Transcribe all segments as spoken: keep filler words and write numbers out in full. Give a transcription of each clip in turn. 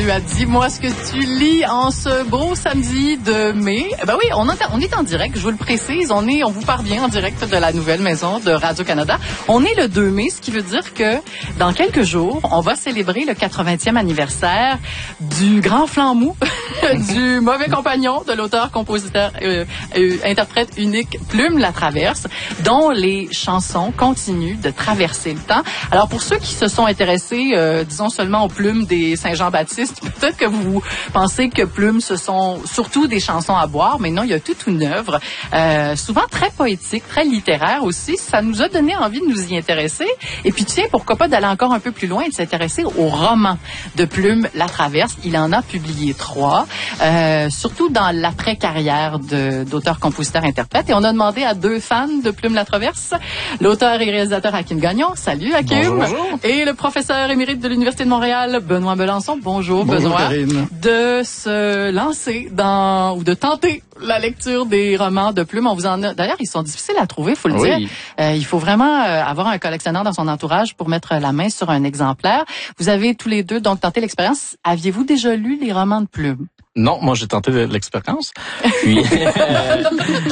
Tu as dit, moi, ce que tu lis en ce beau samedi de mai. Ben oui, on, entend, on est en direct, je vous le précise. On est, on vous parvient en direct de la nouvelle maison de Radio-Canada. On est le deux mai, ce qui veut dire que dans quelques jours, on va célébrer le quatre-vingtième anniversaire du grand flanc mou, du mauvais compagnon de l'auteur, compositeur, euh, euh, interprète unique Plume Latraverse, dont les chansons continuent de traverser le temps. Alors, pour ceux qui se sont intéressés, euh, disons seulement aux plumes des Saint-Jean-Baptiste, peut-être que vous pensez que Plume, ce sont surtout des chansons à boire, mais non, il y a toute une œuvre, euh, souvent très poétique, très littéraire aussi. Ça nous a donné envie de nous y intéresser. Et puis, tiens, pourquoi pas d'aller encore un peu plus loin et de s'intéresser au roman de Plume Latraverse. Il en a publié trois, euh, surtout dans l'après-carrière de, d'auteur, compositeur, interprète. Et on a demandé à deux fans de Plume Latraverse, l'auteur et réalisateur Hakim Gagnon. Salut, Hakim. Bonjour, bonjour. Et le professeur émérite de l'Université de Montréal, Benoît Melançon. Bonjour, Bonjour, Benoît. Karine. De se lancer dans, ou de tenter la lecture des romans de Plume. On vous en a, d'ailleurs, ils sont difficiles à trouver, faut le Oui. dire. Euh, il faut vraiment euh, avoir un collectionneur dans son entourage pour mettre la main sur un exemplaire. Vous avez tous les deux donc tenté l'expérience. Aviez-vous déjà lu les romans de Plume? Non, moi j'ai tenté l'expérience. Puis euh,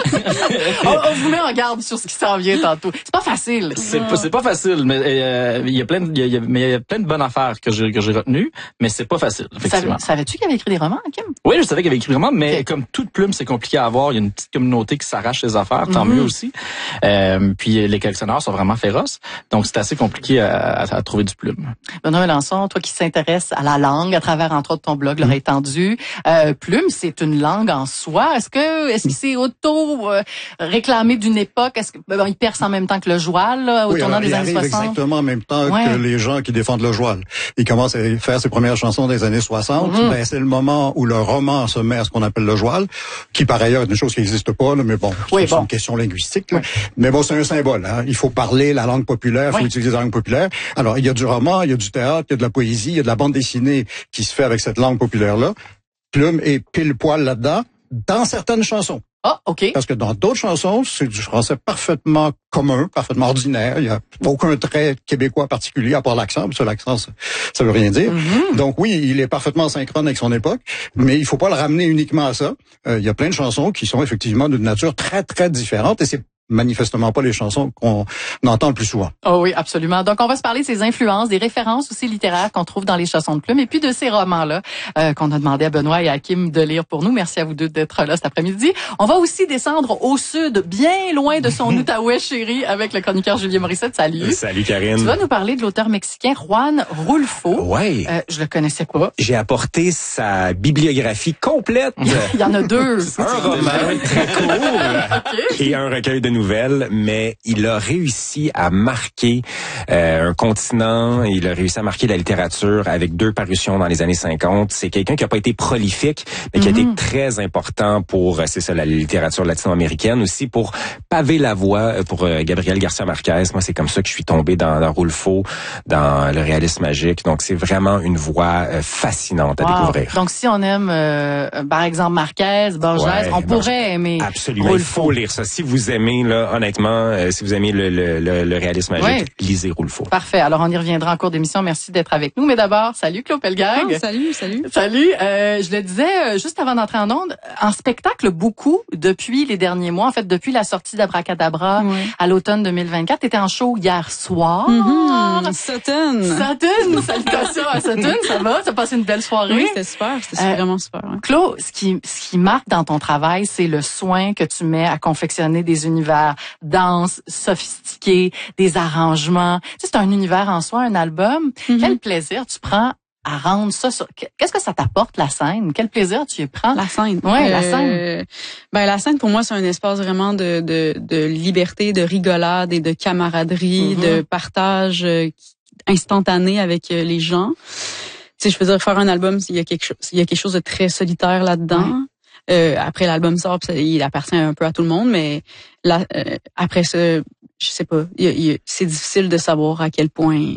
on, on vous met en garde sur ce qui s'en vient tantôt. C'est pas facile. c'est pas c'est pas facile, mais euh, il y a plein de, il y a, mais il y a plein de bonnes affaires que j'ai que j'ai retenues, mais c'est pas facile effectivement. Savais, savais-tu qu'il avait écrit des romans, Hakim? Oui, je savais qu'il avait écrit vraiment, mais Okay. comme toute Plume, c'est compliqué à avoir. Il y a une petite communauté qui s'arrache ses affaires, tant Mm-hmm. mieux aussi. Euh, puis les collectionneurs sont vraiment féroces, donc c'est assez compliqué à, à, à trouver du Plume. Benoît Melançon, toi qui s'intéresse à la langue à travers entre autres ton blog L'Oreille tendue, euh, Plume, c'est une langue en soi. Est-ce que est-ce que c'est auto euh, réclamé d'une époque? Est-ce que bon, il perce en même temps que le joual là, au Oui, tournant alors, des il années arrive soixante? exactement en même temps Ouais. que les gens qui défendent le joual. Il commence à faire ses premières chansons des années soixante. Mm-hmm. Ben, c'est le moment où le roman se met à ce qu'on appelle le joual, qui par ailleurs est une chose qui n'existe pas, là, mais bon, Oui, c'est bon. une question linguistique. Là. Mais bon, c'est un symbole. Hein. Il faut parler la langue populaire, il faut Oui. utiliser la langue populaire. Alors, il y a du roman, il y a du théâtre, il y a de la poésie, il y a de la bande dessinée qui se fait avec cette langue populaire-là. Plume est pile poil là-dedans, dans certaines chansons. Ah, OK. Parce que dans d'autres chansons, c'est du français parfaitement commun, parfaitement ordinaire. Il n'y a aucun trait québécois particulier à part l'accent. Parce que l'accent, ça, ça veut rien dire. Mm-hmm. Donc oui, il est parfaitement synchrone avec son époque, mais il faut pas le ramener uniquement à ça. Euh, il y a plein de chansons qui sont effectivement d'une nature très, très différente et c'est manifestement pas les chansons qu'on entend le plus souvent. Oh oui, absolument. Donc, on va se parler de ses influences, des références aussi littéraires qu'on trouve dans les chansons de Plume et puis de ces romans-là euh, qu'on a demandé à Benoît et à Hakim de lire pour nous. Merci à vous deux d'être là cet après-midi. On va aussi descendre au sud, bien loin de son Outaouais chéri, avec le chroniqueur Julien Morissette. Salut. Salut Karine. Tu vas nous parler de l'auteur mexicain Juan Rulfo. Ouais. Euh, je le connaissais pas. J'ai apporté sa bibliographie complète. Il y en a deux. Un roman très court OK. et un recueil de nouvelles, mais il a réussi à marquer euh, un continent, il a réussi à marquer la littérature avec deux parutions dans les années cinquante. C'est quelqu'un qui a pas été prolifique, mais qui Mm-hmm. a été très important pour, c'est ça, la littérature latino-américaine, aussi pour paver la voie pour euh, Gabriel Garcia Marquez. Moi, c'est comme ça que je suis tombé dans, dans Rulfo, dans le réalisme magique. Donc, c'est vraiment une voie euh, fascinante à Wow. découvrir. Donc, si on aime, euh, par exemple, Marquez, Borges, Ouais, on Borges. pourrait aimer Absolument, il Rulfo. faut lire ça. Si vous aimez, là, honnêtement, euh, si vous aimez le, le, le, le réalisme magique, Ouais. lisez Rulfo. Parfait. Alors, on y reviendra en cours d'émission. Merci d'être avec nous. Mais d'abord, salut Claude Pelgag. Ah, salut, salut. Salut. Euh, je le disais euh, juste avant d'entrer en onde, en spectacle beaucoup depuis les derniers mois. En fait, depuis la sortie d'Abracadabra Ouais. à l'automne deux mille vingt-quatre. T'étais en show hier soir. Mm-hmm. Sutton. Sutton. Salutations à Sutton. Ça va? T'as passé une belle soirée? Oui, c'était super. C'était Euh, vraiment super. Ouais. Claude, ce qui, ce qui marque dans ton travail, c'est le soin que tu mets à confectionner des univers denses, sophistiqués, des arrangements. Tu sais, c'est un univers en soi, un album. Mm-hmm. Quel plaisir tu prends à rendre ça sur... Qu'est-ce que ça t'apporte, la scène? Quel plaisir tu y prends? La scène. Ouais, la Euh, scène. Ben la scène pour moi c'est un espace vraiment de de, de liberté, de rigolade et de camaraderie, Mhm. de partage euh, instantané avec euh, les gens. Tu sais, je veux dire faire un album, il y a quelque chose, il y a quelque chose de très solitaire là-dedans. Euh, après l'album sort, puis ça, il appartient un peu à tout le monde, mais là euh, après ça, je sais pas, il y a, il y a, c'est difficile de savoir à quel point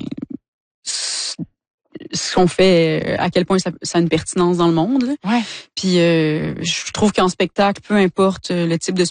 ce qu'on fait, à quel point ça, ça a une pertinence dans le monde. Là. Ouais. Puis euh, je trouve qu'en spectacle, peu importe le type de